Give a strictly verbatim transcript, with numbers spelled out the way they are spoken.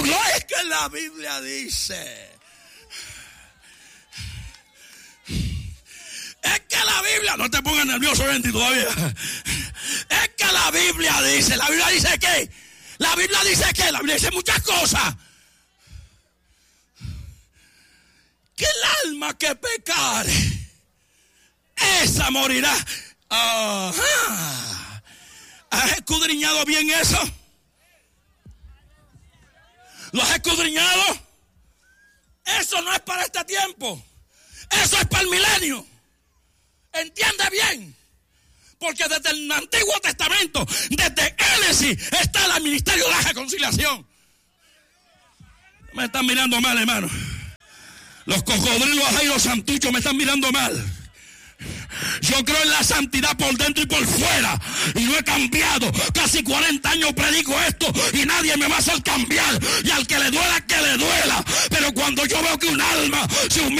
gloria. Es que la Biblia dice. Es que la Biblia, no te pongas nervioso, Bendy, todavía. Es que la Biblia dice, la Biblia dice ¿qué? La Biblia dice ¿qué? La Biblia dice muchas cosas. Que el alma que pecare, esa morirá. Ajá. ¿Has escudriñado bien eso? ¿Lo has escudriñado? Eso no es para este tiempo. Eso es para el milenio. ¿Entiende bien? Porque desde el Antiguo Testamento, desde Génesis, está el ministerio de la reconciliación. Me están mirando mal, hermano. Los cocodrilos y los santuchos me están mirando mal. Yo creo en la santidad por dentro y por fuera. Y no he cambiado. Casi cuarenta años predico esto y nadie me va a hacer cambiar. Y al que le duela, que le duela. Pero cuando yo veo que un alma se humilla